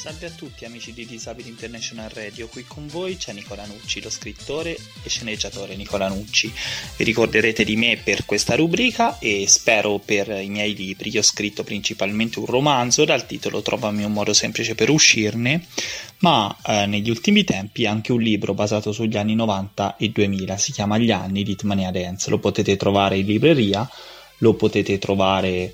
Salve a tutti amici di Disabili International Radio, qui con voi c'è Nicola Nucci, lo scrittore e sceneggiatore Nicola Nucci. Vi ricorderete di me per questa rubrica e spero per i miei libri. Io ho scritto principalmente un romanzo dal titolo Trovami un modo semplice per uscirne, ma negli ultimi tempi anche un libro basato sugli anni 90 e 2000, si chiama Gli anni di Hitmania Dance. Lo potete trovare in libreria, lo potete trovare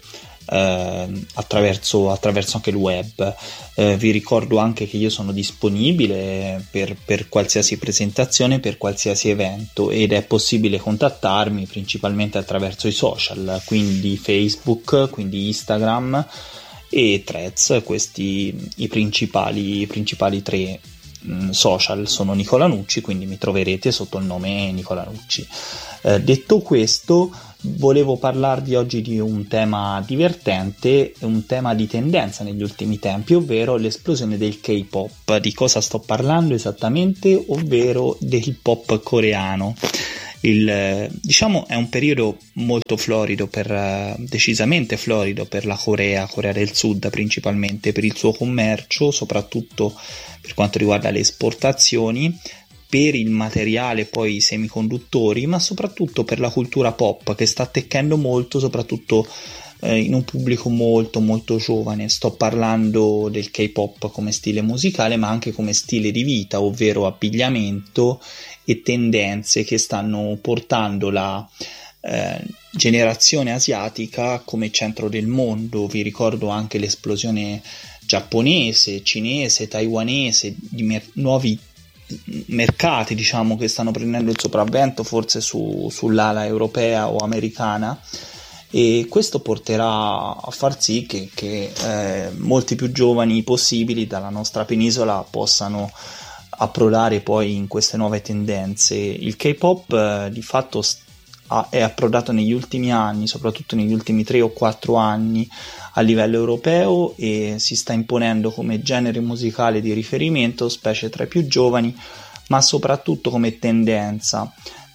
attraverso anche il web. Vi ricordo anche che io sono disponibile per qualsiasi presentazione, per qualsiasi evento, ed è possibile contattarmi principalmente attraverso i social, quindi Facebook, quindi Instagram e Threads. Questi i principali tre social. Sono Nicola Nucci, quindi mi troverete sotto il nome Nicola Nucci. Detto questo, volevo parlarvi oggi di un tema divertente, un tema di tendenza negli ultimi tempi, ovvero l'esplosione del K-pop. Di cosa sto parlando esattamente? Ovvero del pop coreano. Diciamo è un periodo molto florido, decisamente florido per la Corea del Sud, principalmente per il suo commercio, soprattutto per quanto riguarda le esportazioni, per il materiale, poi i semiconduttori, ma soprattutto per la cultura pop che sta attecchendo molto, soprattutto in un pubblico molto molto giovane. Sto parlando del K-pop come stile musicale, ma anche come stile di vita, ovvero abbigliamento e tendenze che stanno portando la generazione asiatica come centro del mondo. Vi ricordo anche l'esplosione giapponese, cinese, taiwanese, di nuovi mercati, diciamo, che stanno prendendo il sopravvento forse sull'ala europea o americana, e questo porterà a far sì che molti più giovani possibili dalla nostra penisola possano approdare poi in queste nuove tendenze. Il K-pop di fatto è approdato negli ultimi anni, soprattutto negli ultimi 3 o 4 anni a livello europeo, e si sta imponendo come genere musicale di riferimento, specie tra i più giovani, ma soprattutto come tendenza.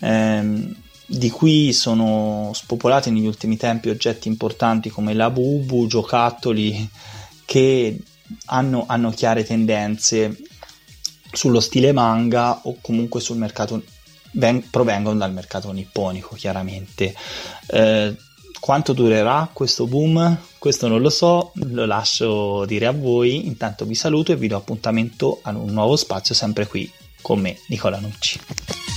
Di cui sono spopolati negli ultimi tempi oggetti importanti come la bubu, giocattoli che hanno chiare tendenze sullo stile manga o comunque sul mercato, provengono dal mercato nipponico, chiaramente. Quanto durerà questo boom? Questo non lo so, lo lascio dire a voi. Intanto vi saluto e vi do appuntamento ad un nuovo spazio sempre qui con me, Nicola Nucci.